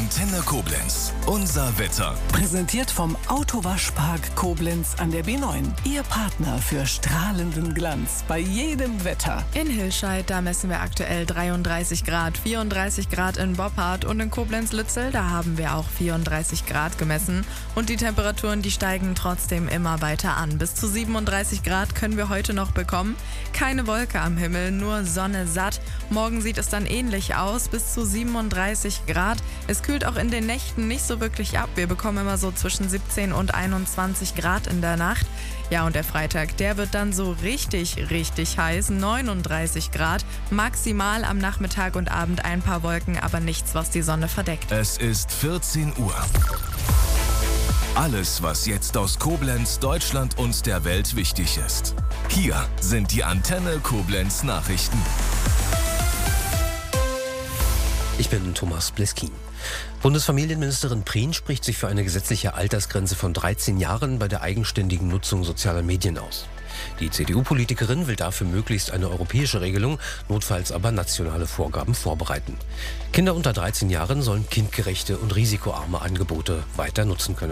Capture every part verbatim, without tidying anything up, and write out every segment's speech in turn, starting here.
Antenne Koblenz. Unser Wetter. Präsentiert vom Autowaschpark Koblenz an der B neun. Ihr Partner für strahlenden Glanz bei jedem Wetter. In Hilscheid, da messen wir aktuell dreiunddreißig Grad, vierunddreißig Grad in Boppard und in Koblenz-Lützel, da haben wir auch vierunddreißig Grad gemessen. Und die Temperaturen, die steigen trotzdem immer weiter an. Bis zu siebenunddreißig Grad können wir heute noch bekommen. Keine Wolke am Himmel, nur Sonne satt. Morgen sieht es dann ähnlich aus, bis zu siebenunddreißig Grad. Es kühlt auch in den Nächten nicht so wirklich ab. Wir bekommen immer so zwischen siebzehn und einundzwanzig Grad in der Nacht. Ja, und der Freitag, der wird dann so richtig, richtig heiß. neununddreißig Grad, maximal am Nachmittag und Abend ein paar Wolken, aber nichts, was die Sonne verdeckt. Es ist vierzehn Uhr. Alles, was jetzt aus Koblenz, Deutschland und der Welt wichtig ist. Hier sind die Antenne Koblenz Nachrichten. Ich bin Thomas Bleskin. Bundesfamilienministerin Prien spricht sich für eine gesetzliche Altersgrenze von dreizehn Jahren bei der eigenständigen Nutzung sozialer Medien aus. Die C D U-Politikerin will dafür möglichst eine europäische Regelung, notfalls aber nationale Vorgaben vorbereiten. Kinder unter dreizehn Jahren sollen kindgerechte und risikoarme Angebote weiter nutzen können.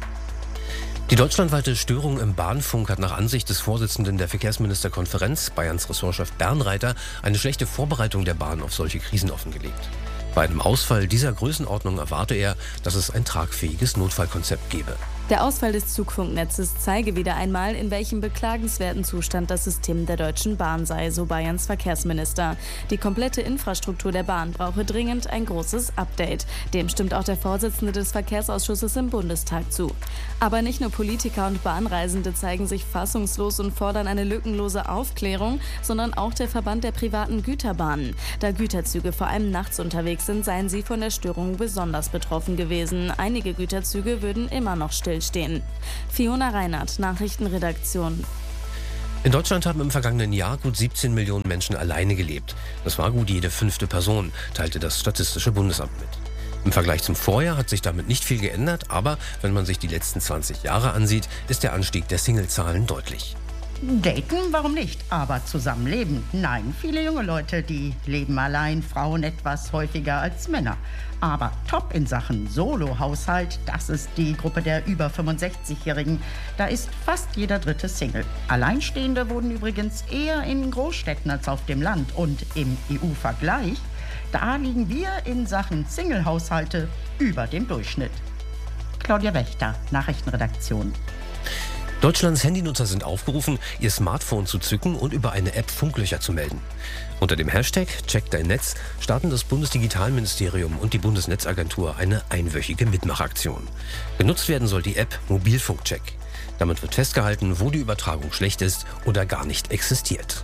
Die deutschlandweite Störung im Bahnfunk hat nach Ansicht des Vorsitzenden der Verkehrsministerkonferenz, Bayerns Ressortchef Bernreiter, eine schlechte Vorbereitung der Bahn auf solche Krisen offengelegt. Bei einem Ausfall dieser Größenordnung erwarte er, dass es ein tragfähiges Notfallkonzept gebe. Der Ausfall des Zugfunknetzes zeige wieder einmal, in welchem beklagenswerten Zustand das System der Deutschen Bahn sei, so Bayerns Verkehrsminister. Die komplette Infrastruktur der Bahn brauche dringend ein großes Update. Dem stimmt auch der Vorsitzende des Verkehrsausschusses im Bundestag zu. Aber nicht nur Politiker und Bahnreisende zeigen sich fassungslos und fordern eine lückenlose Aufklärung, sondern auch der Verband der privaten Güterbahnen. Da Güterzüge vor allem nachts unterwegs sind, seien sie von der Störung besonders betroffen gewesen. Einige Güterzüge würden immer noch stillstehen. Fiona Reinhardt, Nachrichtenredaktion. In Deutschland haben im vergangenen Jahr gut siebzehn Millionen Menschen alleine gelebt. Das war gut jede fünfte Person, teilte das Statistische Bundesamt mit. Im Vergleich zum Vorjahr hat sich damit nicht viel geändert, aber wenn man sich die letzten zwanzig Jahre ansieht, ist der Anstieg der Singlezahlen deutlich. Daten, warum nicht? Aber zusammenleben? Nein, viele junge Leute, die leben allein, Frauen etwas häufiger als Männer. Aber top in Sachen Solo-Haushalt, das ist die Gruppe der über fünfundsechzigjährigen. Da ist fast jeder dritte Single. Alleinstehende wurden übrigens eher in Großstädten als auf dem Land. Und im E U-Vergleich, da liegen wir in Sachen Single-Haushalte über dem Durchschnitt. Claudia Wächter, Nachrichtenredaktion. Deutschlands Handynutzer sind aufgerufen, ihr Smartphone zu zücken und über eine App Funklöcher zu melden. Unter dem Hashtag Check dein Netz starten das Bundesdigitalministerium und die Bundesnetzagentur eine einwöchige Mitmachaktion. Genutzt werden soll die App Mobilfunkcheck. Damit wird festgehalten, wo die Übertragung schlecht ist oder gar nicht existiert.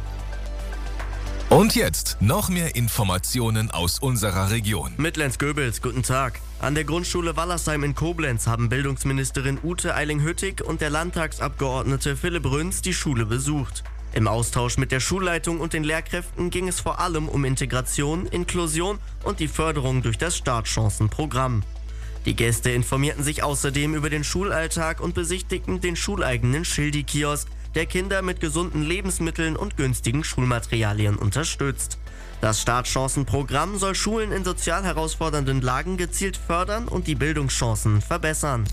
Und jetzt noch mehr Informationen aus unserer Region. Mit Lenz Goebels, guten Tag. An der Grundschule Wallersheim in Koblenz haben Bildungsministerin Ute Eiling-Hüttig und der Landtagsabgeordnete Philipp Rünz die Schule besucht. Im Austausch mit der Schulleitung und den Lehrkräften ging es vor allem um Integration, Inklusion und die Förderung durch das Startchancenprogramm. Die Gäste informierten sich außerdem über den Schulalltag und besichtigten den schuleigenen Schildi-Kiosk, der Kinder mit gesunden Lebensmitteln und günstigen Schulmaterialien unterstützt. Das Startchancenprogramm soll Schulen in sozial herausfordernden Lagen gezielt fördern und die Bildungschancen verbessern.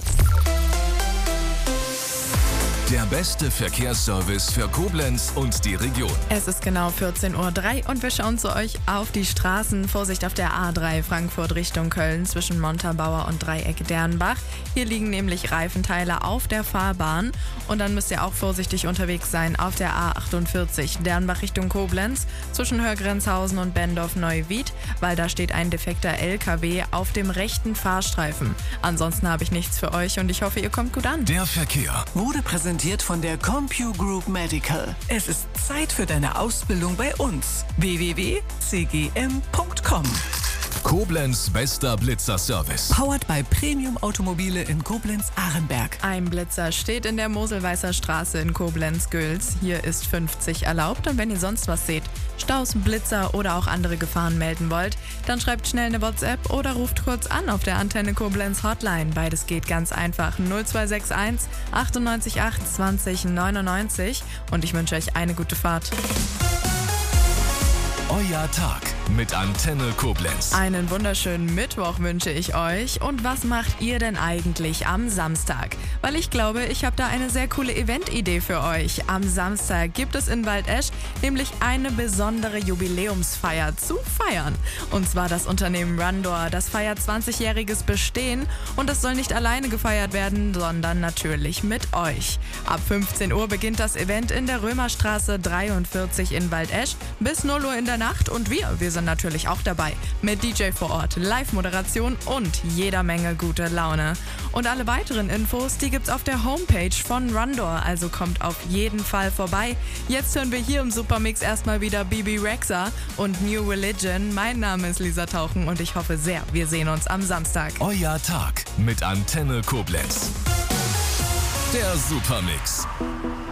Der beste Verkehrsservice für Koblenz und die Region. Es ist genau vierzehn Uhr drei und wir schauen zu euch auf die Straßen. Vorsicht auf der A drei Frankfurt Richtung Köln zwischen Montabaur und Dreieck Dernbach. Hier liegen nämlich Reifenteile auf der Fahrbahn. Und dann müsst ihr auch vorsichtig unterwegs sein auf der A achtundvierzig Dernbach Richtung Koblenz zwischen Hörgrenzhausen und Bendorf-Neuwied, weil da steht ein defekter L K W auf dem rechten Fahrstreifen. Ansonsten habe ich nichts für euch und ich hoffe, ihr kommt gut an. Der Verkehr Wurde präsentiert von der CompuGroup Medical. Es ist Zeit für deine Ausbildung bei uns. w w w punkt c g m punkt com. Koblenz bester Blitzer-Service. Powered by Premium Automobile in Koblenz-Arenberg. Ein Blitzer steht in der Moselweißer Straße in Koblenz-Gülz. Hier ist fünfzig erlaubt und wenn ihr sonst was seht, Staus, Blitzer oder auch andere Gefahren melden wollt, dann schreibt schnell eine WhatsApp oder ruft kurz an auf der Antenne Koblenz Hotline. Beides geht ganz einfach. null zwei sechs eins achtundneunzig acht zwanzig neunundneunzig und ich wünsche euch eine gute Fahrt. Euer Tag. mit Antenne Koblenz. Einen wunderschönen Mittwoch wünsche ich euch. Und was macht ihr denn eigentlich am Samstag? Weil ich glaube, ich habe da eine sehr coole Eventidee für euch. Am Samstag gibt es in Waldesch nämlich eine besondere Jubiläumsfeier zu feiern. Und zwar das Unternehmen Rundor. Das feiert zwanzigjähriges Bestehen und das soll nicht alleine gefeiert werden, sondern natürlich mit euch. Ab fünfzehn Uhr beginnt das Event in der Römerstraße dreiundvierzig in Waldesch bis null Uhr in der Nacht und wir, wir sind natürlich auch dabei mit D J vor Ort, Live-Moderation und jeder Menge gute Laune. Und alle weiteren Infos, die gibt's auf der Homepage von Rundor, also kommt auf jeden Fall vorbei. Jetzt hören wir hier im Supermix erstmal wieder Bibi Rexha und New Religion. Mein Name ist Lisa Tauchen und ich hoffe sehr, wir sehen uns am Samstag. Euer Tag mit Antenne Koblenz. Der Supermix.